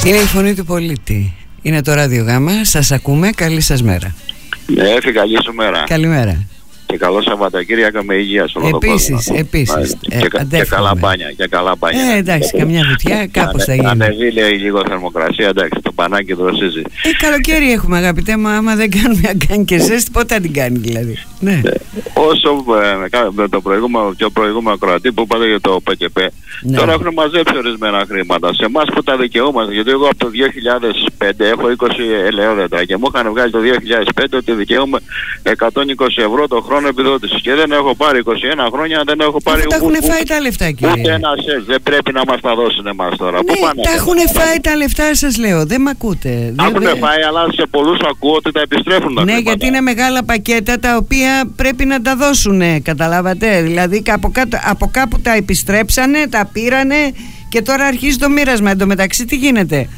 Είναι η φωνή του πολίτη. Είναι το Ράδιο Γάμα. Σας ακούμε. Καλή σας μέρα. Έφη, καλή σου μέρα. Καλημέρα. Και καλό Σαββατοκύριακο με υγεία σε όλο τον κόσμο. Επίσης. Και καλά μπάνια. Εντάξει, καμιά βουτιά κάπως θα γίνει. Ανεβεί λίγο θερμοκρασία, εντάξει, το πανάκι δροσίζει. Καλοκαίρι έχουμε, αγαπητέ μου, άμα δεν κάνουμε αν και ζέστη, πότε θα την κάνει δηλαδή. Ναι. Όσο με το προηγούμενο Κροατή που είπατε για το ΠΚΠ, τώρα έχουν μαζέψει ορισμένα χρήματα. Σε εμάς που τα δικαιούμαστε, γιατί εγώ από το 2005 έχω 20 ελαιόδεντρα και μου είχαν βγάλει το 2005 ότι δικαιούμαι 120 ευρώ το χρόνο επιδότηση. Και δεν έχω πάρει 21 χρόνια, δεν έχω πάρει τα έχουν φάει τα λεφτά, κύριε. Ούτε ένα σετ. Δεν πρέπει να μας τα δώσουν εμάς τώρα. Ναι, τα έχουν φάει τα λεφτά, σας λέω. Δεν μ' ακούτε. Έχουν φάει, αλλά σε πολλούς ακούω ότι τα επιστρέφουν τα χρήματα. Γιατί είναι μεγάλα πακέτα τα οποία πρέπει να τα δώσουν. Καταλάβατε. Δηλαδή από κάπου τα επιστρέψανε, τα πήρανε και τώρα αρχίζει το μοίρασμα. Εν τω μεταξύ τι γίνεται.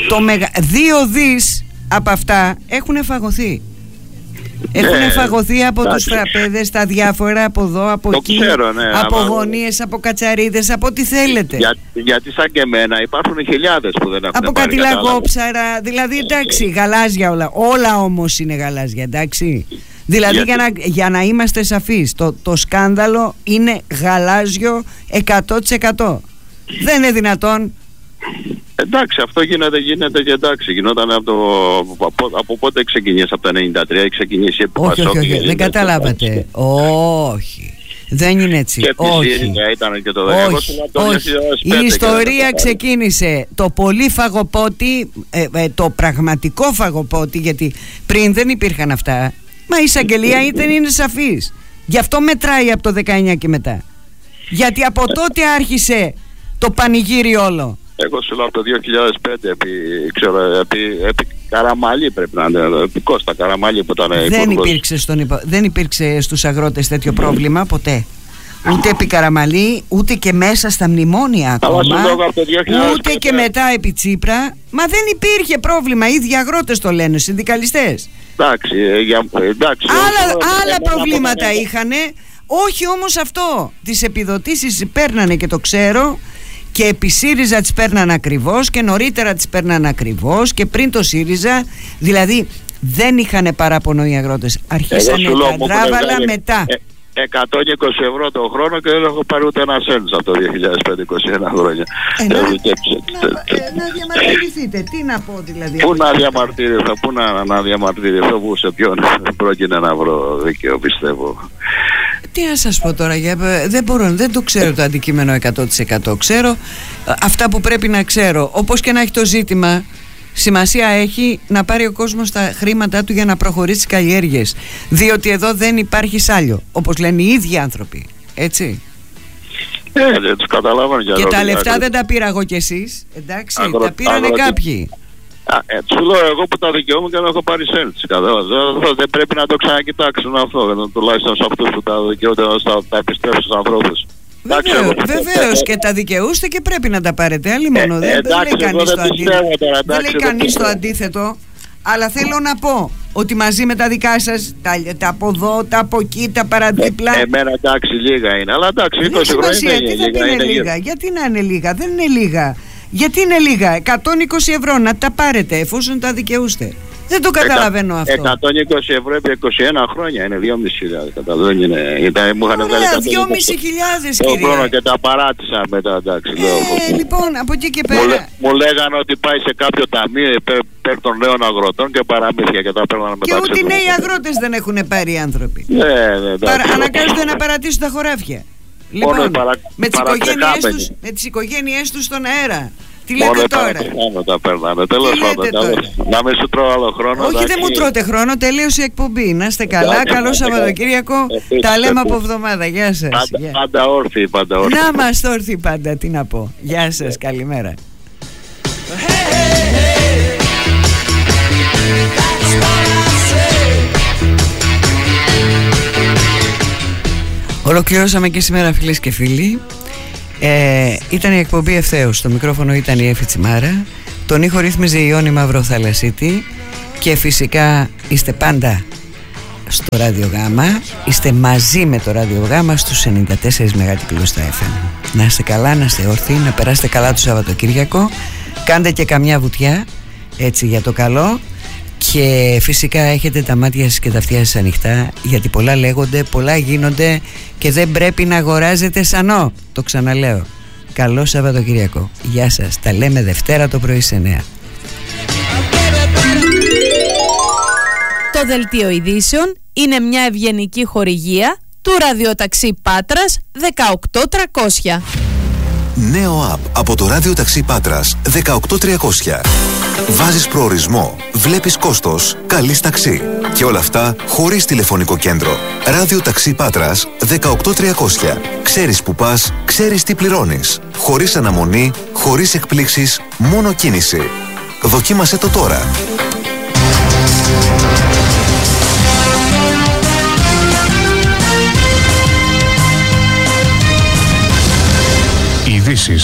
2 δις από αυτά έχουν φαγωθεί. Έχουν φαγωθεί από τους φραπέδες, τα διάφορα από εδώ, από εκεί, από γωνίες, από κατσαρίδες, από ό,τι θέλετε. Γιατί σαν και εμένα υπάρχουν χιλιάδες που δεν έχουν από πάρει. Από κατηλαγόψαρα, δηλαδή εντάξει, γαλάζια όλα όμως είναι γαλάζια, εντάξει. Δηλαδή για να είμαστε σαφείς, το σκάνδαλο είναι γαλάζιο 100%. Δεν είναι δυνατόν. Εντάξει, αυτό γίνεται και εντάξει. Γινόταν από πότε ξεκινήσει, από το 93 ξεκινήσει. Όχι, δεν καταλάβατε. Όχι. Δεν είναι έτσι. Όχι. Ήταν και το η ιστορία ξεκίνησε το πολύ φαγοπότη, το πραγματικό φαγοπότη, γιατί πριν δεν υπήρχαν αυτά. Μα η εισαγγελία είναι σαφής. Γι' αυτό μετράει από το 19 και μετά. Γιατί από τότε άρχισε το πανηγύρι όλο. Εγώ σου λέω από το 2005 επί Καραμαλή πρέπει να είναι, επί Κώστα Καραμαλή που ήταν δεν υπήρξε στους αγρότες τέτοιο πρόβλημα ποτέ. Ούτε επί Καραμαλή, ούτε και μέσα στα μνημόνια ακόμα, ούτε και μετά επί Τσίπρα. Μα δεν υπήρχε πρόβλημα, οι ίδιοι αγρότες το λένε, συνδικαλιστές. Εντάξει, άλλα προβλήματα είχανε, όχι όμως αυτό. Τις επιδοτήσεις παίρνανε και το ξέρω. Και επί ΣΥΡΙΖΑ τις παίρναν ακριβώς και νωρίτερα τις παίρναν ακριβώς και πριν το ΣΥΡΙΖΑ. Δηλαδή δεν είχαν παράπονο οι αγρότες. Αρχίσανε τα ντράβαλα μετά. 120 ευρώ το χρόνο και δεν έχω πάρει ούτε ένα σέντ από το 2005-21 χρόνια. Να διαμαρτυρηθείτε. Τι να πω δηλαδή. Πού να διαμαρτυρηθώ, που σε ποιον πρόκειται να βρω δίκαιο, πιστεύω. Τι να σας πω τώρα, δεν το ξέρω το αντικείμενο 100%. Ξέρω αυτά που πρέπει να ξέρω. Όπως και να έχει το ζήτημα, σημασία έχει να πάρει ο κόσμος τα χρήματά του για να προχωρήσει τις καλλιέργειες. Διότι εδώ δεν υπάρχει σάλιο, όπως λένε οι ίδιοι άνθρωποι. Έτσι. Δεν τους καταλάβανε. Και τα λεφτά δεν τα πήρα εγώ κι εσείς. Εντάξει, τα πήρανε κάποιοι. Σου λέω εγώ που τα δικαιούμαι και δεν έχω πάρει σέντς. Δεν πρέπει να το ξανακοιτάξουν αυτό. Τουλάχιστον σε αυτούς που τα δικαιούνται να τα επιστρέψουν στους ανθρώπους. Βεβαίως και τα δικαιούστε και πρέπει να τα πάρετε. Άλλη μόνο. Δεν λέει κανείς το αντίθετο. Αλλά θέλω να πω ότι μαζί με τα δικά σας, τα από εδώ, τα από εκεί, τα παραδίπλα. Εμένα εντάξει λίγα είναι. Αλλά εντάξει 20 χρόνια είναι λίγα. Γιατί να είναι λίγα, δεν είναι λίγα. Γιατί είναι λίγα, 120 ευρώ να τα πάρετε εφόσον τα δικαιούστε. Δεν το καταλαβαίνω αυτό. 120 ευρώ επί 21 χρόνια είναι 2.500. Καταλαβαίνω. Μου είχαν βγάλει 2.500 κύριε. Χρόνο και τα παράτησα μετά, εντάξει. Λοιπόν, από εκεί και πέρα. Μου λέγανε ότι πάει σε κάποιο ταμείο υπέρ των νέων αγροτών και παραμύθια και τα παίρνανε μετά. Και ούτε οι νέοι αγρότες δεν έχουν πάρει οι άνθρωποι. Αναγκάζονται να παρατήσουν τα χωράφια. Λοιπόν, με τις οικογένειές τους στον αέρα. Τι λέτε τώρα. Τα παίρνανε. Τέλος πάντων. Να μην σου τρώω άλλο χρόνο. Όχι, δεν μου τρώτε χρόνο. Τελείωσε η εκπομπή. Να είστε καλά. Καλό Σαββατοκύριακο. Τα λέμε από εβδομάδα. Γεια σας. Πάντα όρθιοι. Να είμαστε όρθιοι πάντα. Τι να πω. Γεια σας. Καλημέρα. Ολοκληρώσαμε και σήμερα, φίλες και φίλοι. Ήταν η εκπομπή ευθέως. Στο μικρόφωνο ήταν η Έφη Τσιμάρα. Τον ήχο ρύθμιζε η Ιόνη Μαυροθαλασσίτη. Και φυσικά είστε πάντα στο Ράδιο Γάμα. Είστε μαζί με το Ράδιο Γάμα στους 94 μεγάκυκλους στα FM. Να είστε καλά, να είστε όρθιοι, να περάσετε καλά το Σαββατοκύριακο. Κάντε και καμιά βουτιά, έτσι για το καλό. Και φυσικά έχετε τα μάτια σας και τα αυτιά σας ανοιχτά, γιατί πολλά λέγονται, πολλά γίνονται και δεν πρέπει να αγοράζετε σανό. Το ξαναλέω. Καλό Σαββατοκυριακό. Γεια σας. Τα λέμε Δευτέρα το πρωί σε 9. Το δελτίο ειδήσεων είναι μια ευγενική χορηγία του ραδιοταξί Πάτρας 18300. Νέο app από το ραδιοταξί Πάτρας 18300. Βάζεις προορισμό, βλέπεις κόστος, καλείς ταξί. Και όλα αυτά χωρίς τηλεφωνικό κέντρο. Ραδιοταξί Πάτρας 18300. Ξέρεις που πας, ξέρεις τι πληρώνεις. Χωρίς αναμονή, χωρίς εκπλήξεις, μόνο κίνηση. Δοκίμασέ το τώρα. Ειδήσεις.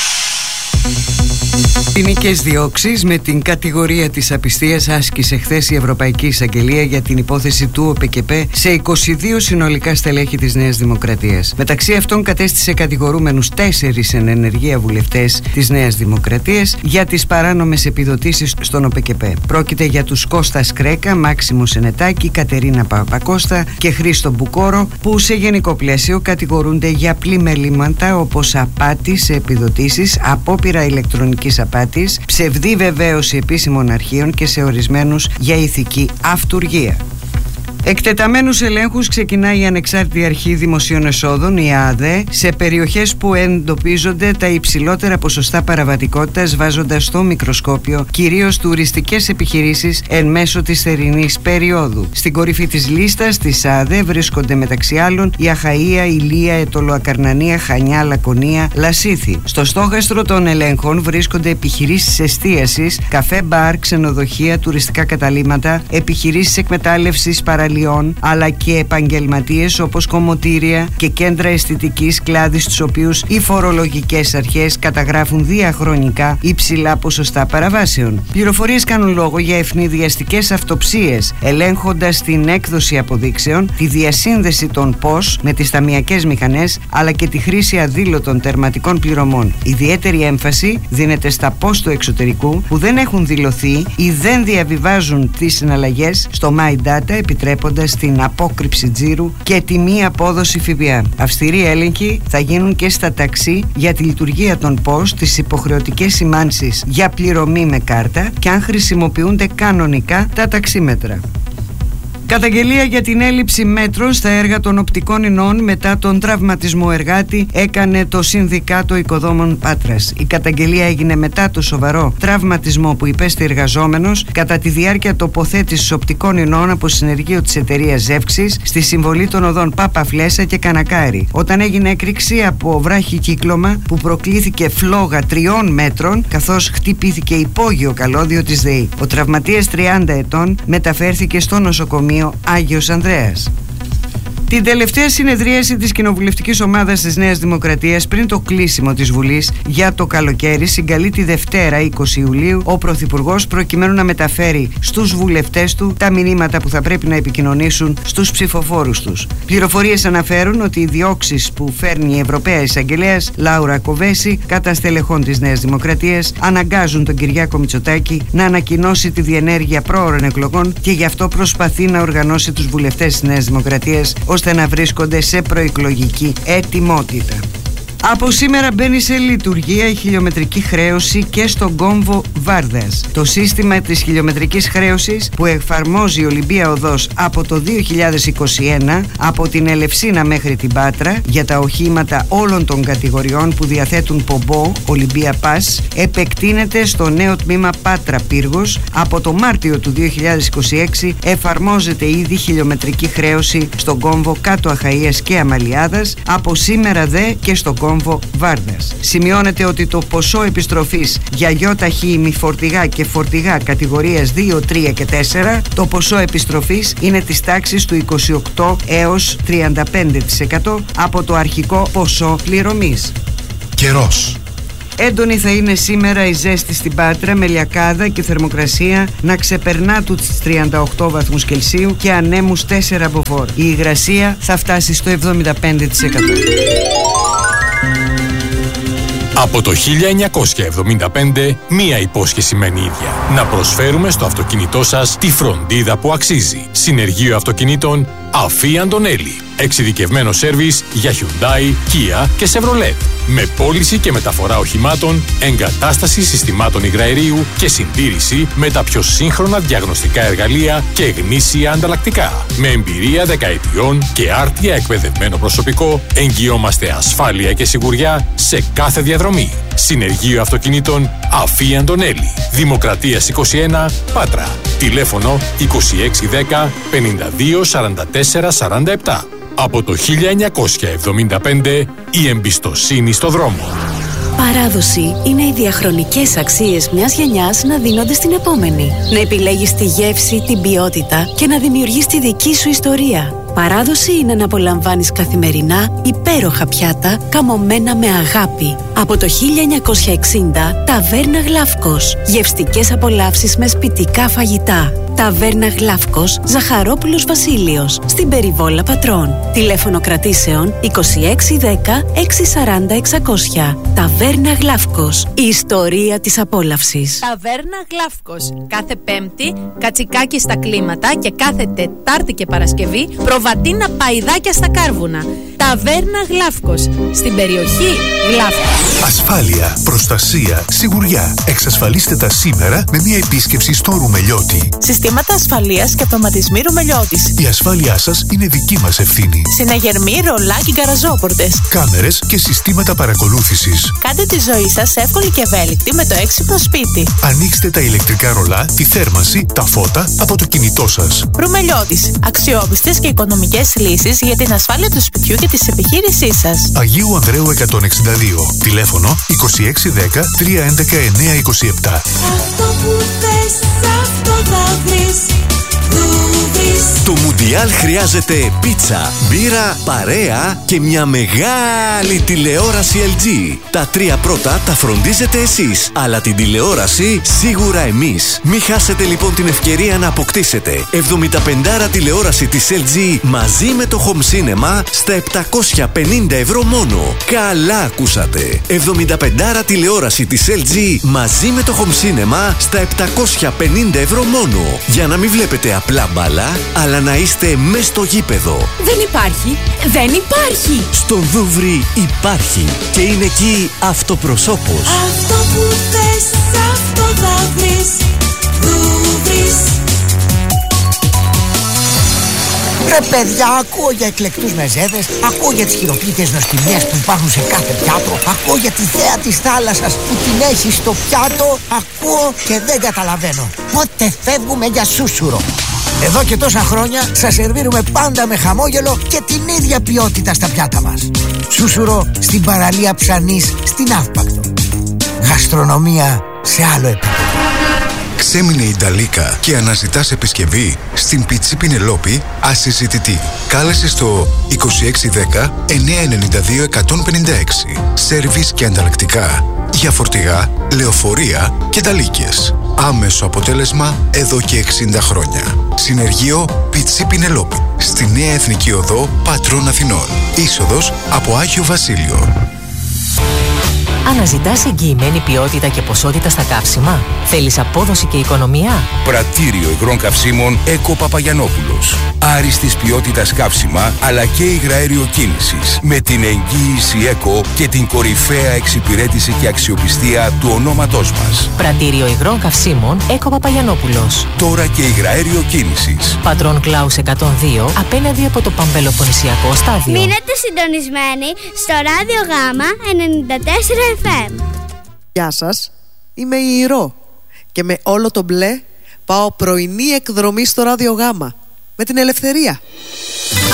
Ποινικές διώξεις με την κατηγορία της απιστίας άσκησε χθες η Ευρωπαϊκή Εισαγγελία για την υπόθεση του ΟΠΚΠ σε 22 συνολικά στελέχη της Νέας Δημοκρατίας. Μεταξύ αυτών κατέστησε κατηγορούμενους 4 εν ενεργεία βουλευτές της Νέας Δημοκρατίας για τις παράνομες επιδοτήσεις στον ΟΠΚΠ. Πρόκειται για τους Κώστα Σκρέκα, Μάξιμο Σενετάκη, Κατερίνα Παπακώστα και Χρήστο Μπουκόρο, που σε γενικό πλαίσιο κατηγορούνται για πλημελήματα όπως απάτη σε επιδοτήσεις, απόπειρα ηλεκτρονικής απάτης, ψευδή βεβαίωση επίσημων αρχείων και σε ορισμένους για ηθική αυτουργία. Εκτεταμένους ελέγχους ξεκινάει η Ανεξάρτητη Αρχή Δημοσίων Εσόδων, η ΑΔΕ, σε περιοχές που εντοπίζονται τα υψηλότερα ποσοστά παραβατικότητας, βάζοντας στο μικροσκόπιο κυρίως τουριστικές επιχειρήσεις εν μέσω της θερινής περίοδου. Στην κορυφή της λίστας της ΑΔΕ βρίσκονται μεταξύ άλλων η Αχαΐα, Ηλία, Αιτωλοακαρνανία, Χανιά, Λακωνία, Λασίθι. Στο στόχαστρο των ελέγχων βρίσκονται επιχειρήσεις εστίασης, καφέ, μπαρ, ξενοδοχεία, τουριστικά καταλύματα, επιχειρήσεις εκμετάλλευσης παραλίων, αλλά και επαγγελματίες όπως κομμωτήρια και κέντρα αισθητικής, κλάδοι στους οποίους οι φορολογικές αρχές καταγράφουν διαχρονικά υψηλά ποσοστά παραβάσεων. Πληροφορίες κάνουν λόγο για ευνηδιαστικές αυτοψίες, ελέγχοντας την έκδοση αποδείξεων, τη διασύνδεση των ΠΟΣ με τις ταμειακές μηχανές, αλλά και τη χρήση αδήλωτων τερματικών πληρωμών. Ιδιαίτερη έμφαση δίνεται στα ΠΟΣ του εξωτερικού που δεν έχουν δηλωθεί ή δεν διαβιβάζουν τις συναλλαγές στο My Data, επιτρέποντας την απόκρυψη τζίρου και τη μη απόδοση ΦΠΑ. Αυστηροί έλεγχοι θα γίνουν και στα ταξί για τη λειτουργία των ΠΟΣ, τις υποχρεωτικές σημάνσεις για πληρωμή με κάρτα και αν χρησιμοποιούνται κανονικά τα ταξίμετρα. Καταγγελία για την έλλειψη μέτρων στα έργα των οπτικών ινών μετά τον τραυματισμό εργάτη έκανε το Συνδικάτο Οικοδόμων Πάτρας. Η καταγγελία έγινε μετά το σοβαρό τραυματισμό που υπέστη εργαζόμενος κατά τη διάρκεια τοποθέτησης οπτικών ινών από συνεργείο της εταιρείας Ζεύξης στη συμβολή των οδών Πάπα Φλέσσα και Κανακάρη, όταν έγινε έκρηξη από βράχη κύκλωμα που προκλήθηκε φλόγα 3 μέτρων, καθώς χτυπήθηκε υπόγειο καλώδιο της ΔΕΗ. Ο τραυματίας 30 ετών μεταφέρθηκε στο νοσοκομείο Άγιος Ανδρέας. Την τελευταία συνεδρίαση της κοινοβουλευτικής ομάδας της Νέας Δημοκρατίας πριν το κλείσιμο της Βουλής για το καλοκαίρι συγκαλεί τη Δευτέρα 20 Ιουλίου ο Πρωθυπουργός, προκειμένου να μεταφέρει στους βουλευτές του τα μηνύματα που θα πρέπει να επικοινωνήσουν στους ψηφοφόρους τους. Πληροφορίες αναφέρουν ότι οι διώξεις που φέρνει η Ευρωπαία Εισαγγελέας Λάουρα Κοβέση κατά στελεχών της Νέας Δημοκρατίας αναγκάζουν τον Κυριάκο Μητσοτάκη να ανακοινώσει τη διενέργεια πρόωρων εκλογών και γι' αυτό προσπαθεί να οργανώσει τους βουλευτές της Νέας Δημοκρατίας ώστε να βρίσκονται σε προεκλογική ετοιμότητα. Από σήμερα μπαίνει σε λειτουργία η χιλιομετρική χρέωση και στον κόμβο Βάρδας. Το σύστημα της χιλιομετρικής χρέωσης που εφαρμόζει η Ολυμπία Οδός από το 2021 από την Ελευσίνα μέχρι την Πάτρα για τα οχήματα όλων των κατηγοριών που διαθέτουν πομπό Ολυμπία Pass επεκτείνεται στο νέο τμήμα Πάτρα Πύργος. Από το Μάρτιο του 2026 εφαρμόζεται ήδη χιλιομετρική χρέωση στον κόμβο Κάτω Αχαΐας και Αμαλιάδας, από σήμερα δε και στο κόμβο Βάρδας. Σημειώνεται ότι το ποσό επιστροφής για γιοταχή, ημιφορτηγά και φορτηγά κατηγορίας 2, 3 και 4, το ποσό επιστροφής είναι της τάξης του 28 έως 35% από το αρχικό ποσό πληρωμής. Καιρός. Έντονη θα είναι σήμερα η ζέστη στην Πάτρα, με λιακάδα και θερμοκρασία να ξεπερνά τους 38 βαθμούς Κελσίου και ανέμους 4 μποφόρ. Η υγρασία θα φτάσει στο 75%. Από το 1975, μία υπόσχεση μένει ίδια. Να προσφέρουμε στο αυτοκίνητό σας τη φροντίδα που αξίζει. Συνεργείο αυτοκινήτων Αφή Αντωνέλη. Εξειδικευμένο σέρβις για Hyundai, Kia και Chevrolet. Με πώληση και μεταφορά οχημάτων, εγκατάσταση συστημάτων υγραερίου και συντήρηση με τα πιο σύγχρονα διαγνωστικά εργαλεία και γνήσια ανταλλακτικά. Με εμπειρία δεκαετιών και άρτια εκπαιδευμένο προσωπικό, εγγυόμαστε ασφάλεια και σιγουριά σε κάθε διαδρομή. Συνεργείο αυτοκινήτων Αφή Αντωνέλη. Δημοκρατίας 21, Πάτρα. Τηλέφωνο 2610 52 44 47. Από το 1975, η εμπιστοσύνη στο δρόμο. Παράδοση είναι οι διαχρονικές αξίες μιας γενιάς να δίνονται στην επόμενη. Να επιλέγεις τη γεύση, την ποιότητα και να δημιουργείς τη δική σου ιστορία. Παράδοση είναι να απολαμβάνεις καθημερινά υπέροχα πιάτα καμωμένα με αγάπη. Από το 1960, Ταβέρνα Γλαύκος. Γευστικές απολαύσεις με σπιτικά φαγητά. Ταβέρνα Γλαύκος, Ζαχαρόπουλος Βασίλειος, στην Περιβόλα Πατρών. Τηλέφωνο κρατήσεων 2610 640 600. Ταβέρνα Γλαύκος, η ιστορία της απόλαυσης. Ταβέρνα Γλαύκος. Κάθε Πέμπτη, κατσικάκι στα κλίματα και κάθε Τετάρτη και Παρασκευή, προβατίνα παϊδάκια στα κάρβουνα. Ταβέρνα Γλαύκος, στην περιοχή Γλαύκος. Ασφάλεια, προστασία, σιγουριά. Εξασφαλίστε τα σήμερα με μια επίσκεψη στο Ρουμελιώτη. Συστήματα ασφαλείας και αυτοματισμοί Ρουμελιώτης. Η ασφάλειά σας είναι δική μας ευθύνη. Συναγερμοί, ρολά και γκαραζόπορτες. Κάμερες και συστήματα παρακολούθησης. Κάντε τη ζωή σας εύκολη και ευέλικτη με το έξυπνο σπίτι. Ανοίξτε τα ηλεκτρικά ρολά, τη θέρμανση, τα φώτα από το κινητό σας. Ρουμελιώτης. Αξιόπιστες και οικονομικές λύσεις για την ασφάλεια του σπιτιού και της επιχείρησής σας. Αγίου Ανδρέου 162. Τηλέφωνο 2610 311 927. Αυτό που θες, αυτό θα βρεις. Το Μουντιάλ χρειάζεται πίτσα, μπύρα, παρέα και μια μεγάλη τηλεόραση LG. Τα τρία πρώτα τα φροντίζετε εσείς, αλλά την τηλεόραση σίγουρα εμείς. Μην χάσετε λοιπόν την ευκαιρία να αποκτήσετε 75 τηλεόραση της LG μαζί με το Home Cinema στα 750 ευρώ μόνο. Καλά ακούσατε! 75 τηλεόραση της LG μαζί με το Home Cinema στα 750 ευρώ μόνο. Για να μην βλέπετε απλά μπάλα, αλλά να είστε μες στο γήπεδο. Δεν υπάρχει! Δεν υπάρχει! Στον Δούβρι υπάρχει και είναι εκεί αυτοπροσώπος. Αυτό που θες, αυτό θα βρεις. Δούβρις. Ρε παιδιά, ακούω για εκλεκτούς μεζέδες, ακούω για τις χειροποίητες νοστιμίες που υπάρχουν σε κάθε πιάτο, ακούω για τη θέα της θάλασσας που την έχει στο πιάτο, ακούω και δεν καταλαβαίνω. Πότε φεύγουμε για σούσουρο? Εδώ και τόσα χρόνια σας σερβίρουμε πάντα με χαμόγελο και την ίδια ποιότητα στα πιάτα μας. Σούσουρο στην παραλία Ψανής στην Αύπακτο. Γαστρονομία σε άλλο επίπεδο. Ξέμεινε η Νταλίκα και αναζητάς επισκευή? Στην Πιτσί Πινελόπη ασυζητητή. Κάλεσε στο 2610 992 156. Σέρβις και ανταλλακτικά για φορτηγά, λεωφορεία και ταλίκες. Άμεσο αποτέλεσμα εδώ και 60 χρόνια. Συνεργείο Πιτσί Πινελόπη. Στη Νέα Εθνική Οδό Πατρών Αθηνών. Είσοδος από Άγιο Βασίλειο. Αναζητάς εγγυημένη ποιότητα και ποσότητα στα καύσιμα? Θέλεις απόδοση και οικονομία? Πρατήριο υγρών καυσίμων ΕΚΟ Παπαγιαννόπουλος. Άριστης ποιότητας καύσιμα αλλά και υγραέριο κίνησης. Με την εγγύηση ΕΚΟ και την κορυφαία εξυπηρέτηση και αξιοπιστία του ονόματός μας. Πρατήριο υγρών καυσίμων ΕΚΟ Παπαγιαννόπουλος. Τώρα και υγραέριο κίνησης. Πατρών Κλάους 102, απέναντι από το Παμπελοποννησιακό στάδιο. Μείνετε συντονισμένοι στο Ράδιο Γάμα 94 FM. Γεια σας, είμαι η Ηρώ και με όλο το μπλε πάω πρωινή εκδρομή στο Ράδιο Γάμα με την Ελευθερία.